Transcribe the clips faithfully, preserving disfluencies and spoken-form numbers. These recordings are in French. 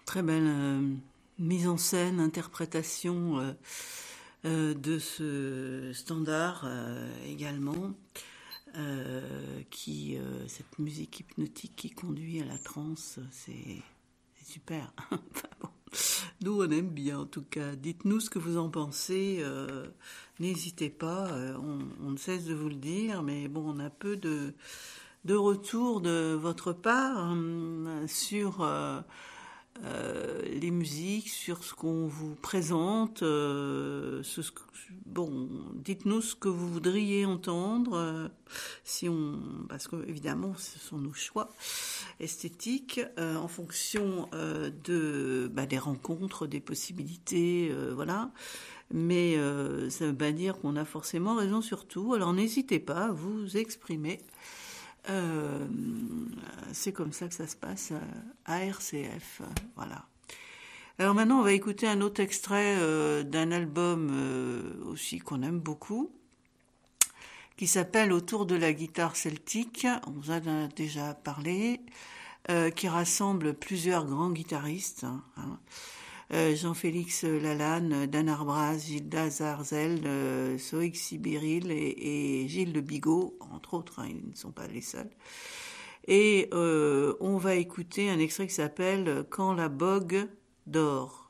Très belle euh, mise en scène, interprétation euh, euh, de ce standard euh, également, euh, qui euh, cette musique hypnotique qui conduit à la transe, c'est, c'est super. Enfin bon, nous on aime bien en tout cas. Dites-nous ce que vous en pensez. Euh, n'hésitez pas, euh, on, on ne cesse de vous le dire, mais bon, on a peu de de retour de votre part euh, sur euh, euh, les musiques, sur ce qu'on vous présente. Euh, ce, ce, bon, dites-nous ce que vous voudriez entendre, euh, si on, parce que évidemment, ce sont nos choix esthétiques euh, en fonction euh, de bah, des rencontres, des possibilités, euh, voilà. Mais euh, ça ne veut pas dire qu'on a forcément raison sur tout. Alors n'hésitez pas à vous exprimer. Euh, c'est comme ça que ça se passe à R C F, voilà. Alors maintenant, on va écouter un autre extrait euh, d'un album euh, aussi qu'on aime beaucoup, qui s'appelle Autour de la guitare celtique. On vous en a déjà parlé, euh, qui rassemble plusieurs grands guitaristes. Hein. Euh, Jean-Félix Lalanne, Dan Arbraz, Gilda Zarzel, euh, Soïg Sibiril et, et Gilles de Bigot, entre autres, hein, ils ne sont pas les seuls. Et euh, on va écouter un extrait qui s'appelle « Quand la bogue dort ».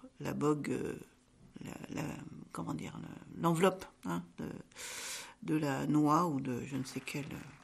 La bogue, euh, la, la, comment dire, l'enveloppe hein, de, de la noix ou de je ne sais quelle...